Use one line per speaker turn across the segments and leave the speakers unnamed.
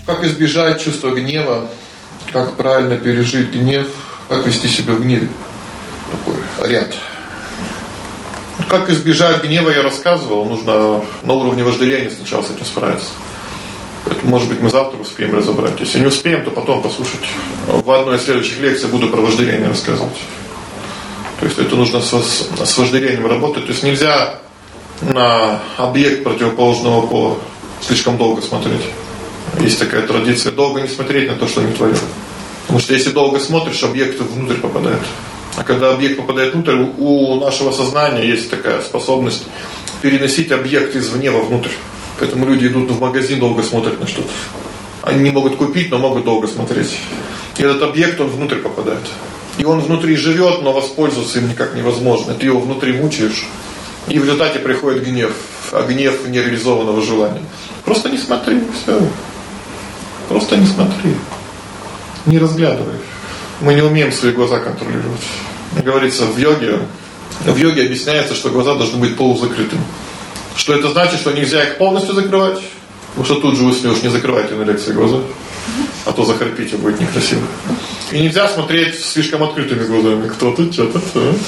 Как избежать чувства гнева, как правильно пережить гнев, как вести себя в гневе. Такой ряд. Как избежать гнева, я рассказывал, нужно на уровне вожделения сначала с этим справиться. Поэтому, может быть, мы завтра успеем разобрать. Если не успеем, то потом послушать. В одной из следующих лекций буду про вожделение рассказывать. То есть это нужно с вожделением работать. То есть нельзя на объект противоположного пола слишком долго смотреть. Есть такая традиция долго не смотреть на то, что не твое. Потому что если долго смотришь, объект внутрь попадает. А когда объект попадает внутрь, у нашего сознания есть такая способность переносить объект извне вовнутрь. Поэтому люди идут в магазин, долго смотрят на что-то. Они не могут купить, но могут долго смотреть. И этот объект, он внутрь попадает. И он внутри живет, но воспользоваться им никак невозможно. Ты его внутри мучаешь. И в результате приходит гнев. А гнев нереализованного желания. Просто не смотри, все. Просто не смотри. Не разглядывай. Мы не умеем свои глаза контролировать. Говорится в йоге объясняется, что глаза должны быть полузакрытыми. Что это значит, что нельзя их полностью закрывать? Потому что тут же уснешь, не закрывайте на лекции глаза. А то захрапите, будет некрасиво. И нельзя смотреть слишком открытыми глазами. Кто тут, что-то.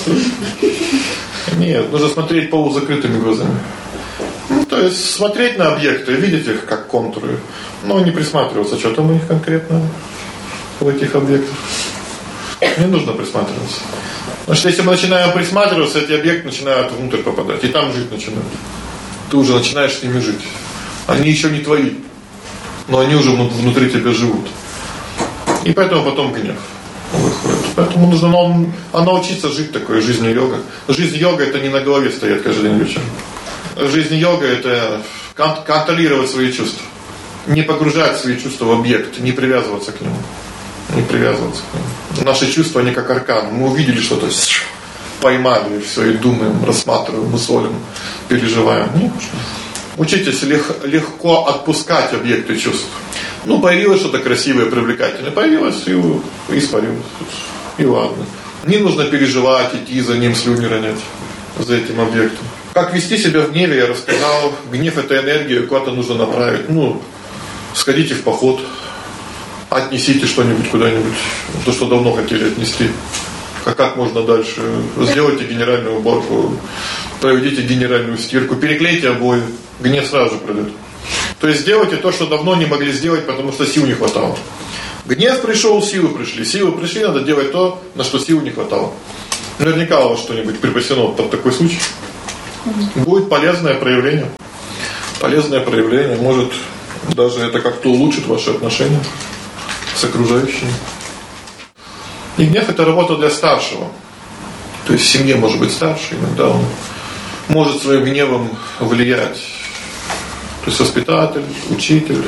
Нет, нужно смотреть полузакрытыми глазами. То есть смотреть на объекты, видеть их как контуры, но не присматриваться, что там у них конкретно в этих объектах. Не нужно присматриваться. Потому что если мы начинаем присматриваться, эти объекты начинают внутрь попадать. И там жить начинают. Ты уже начинаешь с ними жить. Они еще не твои. Но они уже внутри тебя живут. И поэтому потом гнев выходит. Поэтому нужно научиться жить такой жизнью йога. Жизнь йога это не на голове стоять каждый день вечером. Жизнь йога это контролировать свои чувства. Не погружать свои чувства в объект, не привязываться к нему. Не привязываться к нему. Наши чувства, они как аркан. Мы увидели что-то, поймали, и все, и думаем, рассматриваем, мыслим, переживаем. Нет. Учитесь легко отпускать объекты чувств. Появилось что-то красивое, привлекательное. Появилось и испарилось. И ладно. Не нужно переживать, идти за ним, слюни ронять. За этим объектом. Как вести себя в гневе, я рассказал. Гнев это энергия, куда-то нужно направить. Сходите в поход. Отнесите что-нибудь куда-нибудь, то, что давно хотели отнести. Как можно дальше? Сделайте генеральную уборку, проведите генеральную стирку, переклейте обои, гнев сразу же пройдет. То есть сделайте то, что давно не могли сделать, потому что сил не хватало. Гнев пришел, силы пришли, надо делать то, на что сил не хватало. Наверняка у вас что-нибудь припасено под такой случай. Будет полезное проявление. Полезное проявление, может даже это как-то улучшит ваши отношения с окружающими. И гнев это работа для старшего. То есть в семье может быть старший, иногда он может своим гневом влиять. То есть воспитатель, учитель,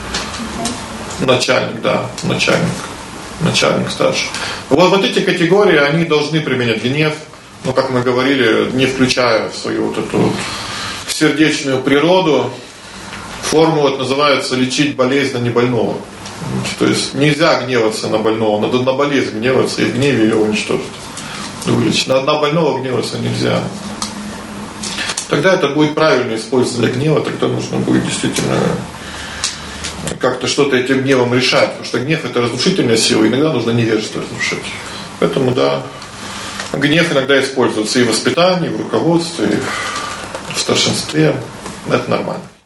начальник старший. Вот эти категории, они должны применять гнев, как мы говорили, не включая в свою эту сердечную природу. Формула называется «лечить болезнь, а не больного». То есть нельзя гневаться на больного, надо на болезнь гневаться и в гневе ее уничтожить. На больного гневаться нельзя. Тогда это будет правильно использовать для гнева, тогда нужно будет действительно как-то что-то этим гневом решать. Потому что гнев это разрушительная сила, иногда нужно невежество разрушать. Поэтому гнев иногда используется и в воспитании, и в руководстве, и в старшинстве. Это нормально.